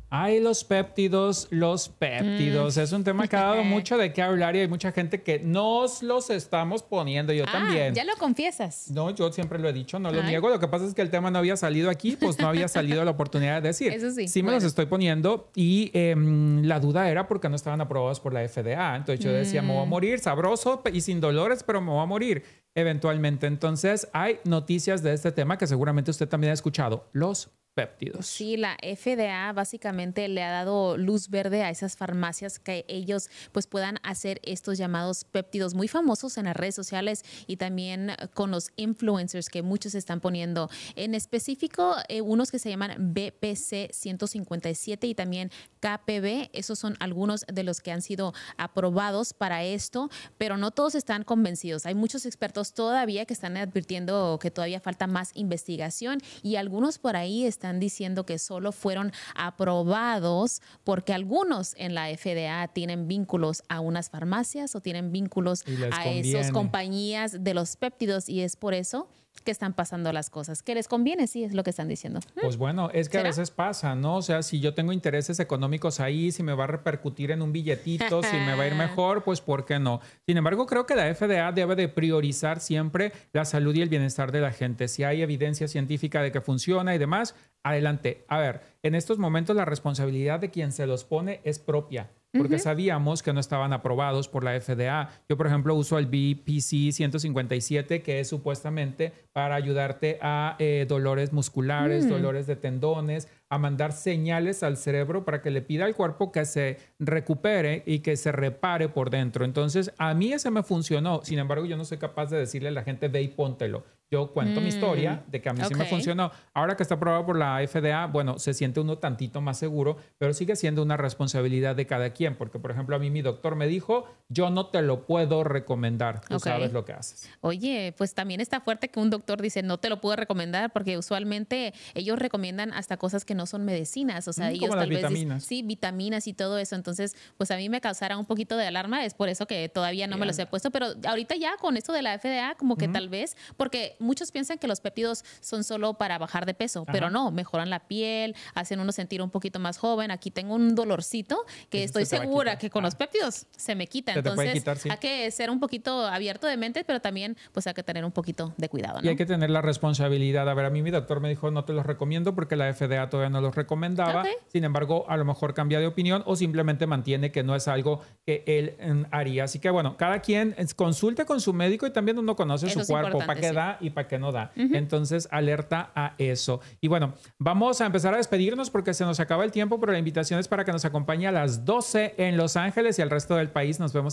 Ay, los péptidos, los péptidos. Es un tema que ha dado mucho de qué hablar y hay mucha gente que nos los estamos poniendo. Yo también. Ya lo confiesas. No, yo siempre lo he dicho, no lo Ay. niego. Lo que pasa es que el tema no había salido aquí, pues no había salido la oportunidad de decir. Eso sí. Sí me los estoy poniendo y la duda era porque no estaban aprobados por la FDA. Entonces yo decía, me voy a morir sabroso y sin dolores, pero me voy a morir eventualmente. Entonces hay noticias de este tema que seguramente usted también ha escuchado. Los péptidos. Sí, la FDA básicamente le ha dado luz verde a esas farmacias que ellos pues puedan hacer estos llamados péptidos muy famosos en las redes sociales y también con los influencers que muchos están poniendo. En específico, unos que se llaman BPC 157 y también KPV. Esos son algunos de los que han sido aprobados para esto, pero no todos están convencidos. Hay muchos expertos todavía que están advirtiendo que todavía falta más investigación y algunos por ahí están diciendo que solo fueron aprobados porque algunos en la FDA tienen vínculos a unas farmacias o tienen vínculos a esas compañías de los péptidos y es por eso que están pasando las cosas. ¿Que les conviene? Sí, es lo que están diciendo. Pues bueno, es que ¿Será? a veces pasa, ¿no? O sea, si yo tengo intereses económicos ahí, si me va a repercutir en un billetito, si me va a ir mejor, pues ¿por qué no? Sin embargo, creo que la FDA debe de priorizar siempre la salud y el bienestar de la gente. Si hay evidencia científica de que funciona y demás, adelante. A ver, en estos momentos la responsabilidad de quien se los pone es propia, porque sabíamos que no estaban aprobados por la FDA. Yo, por ejemplo, uso el BPC 157, que es supuestamente para ayudarte a dolores musculares, dolores de tendones, a mandar señales al cerebro para que le pida al cuerpo que se recupere y que se repare por dentro. Entonces, a mí ese me funcionó. Sin embargo, yo no soy capaz de decirle a la gente, ve y póntelo. Yo cuento mi historia de que a mí sí me funcionó. Ahora que está aprobado por la FDA, bueno, se siente uno tantito más seguro, pero sigue siendo una responsabilidad de cada quien. Porque, por ejemplo, a mí mi doctor me dijo, yo no te lo puedo recomendar. Tú sabes lo que haces. Oye, pues también está fuerte que un doctor dice, no te lo puedo recomendar, porque usualmente ellos recomiendan hasta cosas que no son medicinas. O sea, ellos como tal las vez vitaminas. sí, vitaminas y todo eso. Entonces, pues a mí me causara un poquito de alarma. Es por eso que todavía no me los he puesto. Pero ahorita ya con esto de la FDA, como que tal vez, porque muchos piensan que los péptidos son solo para bajar de peso, pero no, mejoran la piel, hacen uno sentir un poquito más joven. Aquí tengo un dolorcito que estoy segura que con los péptidos se me quita. Entonces, hay que ser un poquito abierto de mente, pero también pues hay que tener un poquito de cuidado, ¿no? Y hay que tener la responsabilidad. A ver, a mí mi doctor me dijo, no te los recomiendo porque la FDA todavía no los recomendaba. Sin embargo, a lo mejor cambia de opinión o simplemente mantiene que no es algo que él haría. Así que bueno, cada quien consulte con su médico y también uno conoce su cuerpo, para qué da y para qué no da. Entonces, alerta a eso. Y bueno, vamos a empezar a despedirnos porque se nos acaba el tiempo, pero la invitación es para que nos acompañe a las 12 en Los Ángeles y al resto del país. Nos vemos